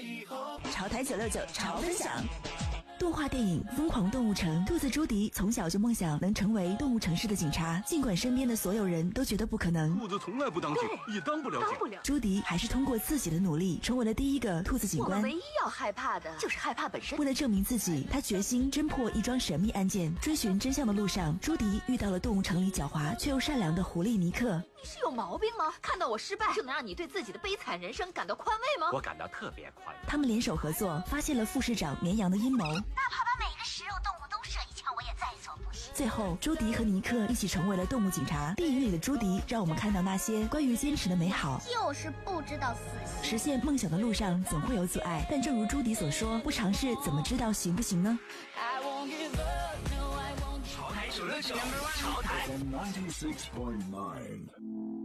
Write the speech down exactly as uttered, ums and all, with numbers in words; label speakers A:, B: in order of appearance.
A: 潮台九六九潮分享。动画电影《疯狂动物城》，兔子朱迪从小就梦想能成为动物城市的警察，尽管身边的所有人都觉得不可能。
B: 兔子从来不当警，也当不了警。
A: 朱迪还是通过自己的努力，成为了第一个兔子警官。
C: 我们唯一要害怕的就是害怕本身。
A: 为了证明自己，他决心侦破一桩神秘案件。追寻真相的路上，朱迪遇到了动物城里狡猾却又善良的狐狸尼克。
C: 你是有毛病吗？看到我失败，就能让你对自己的悲惨人生感到宽慰吗？
D: 我感到特别宽慰。
A: 他们联手合作，发现了副市长绵羊的阴谋。
E: 哪怕把每个食肉动物都射一枪，我也在所不惜。
A: 最后，朱迪和尼克一起成为了动物警察。地狱里的朱迪让我们看到那些关于坚持的美好。
E: 就是不知道死心。
A: 实现梦想的路上总会有阻碍，但正如朱迪所说，不尝试怎么知道行不行呢？
B: 潮台九六九，潮台。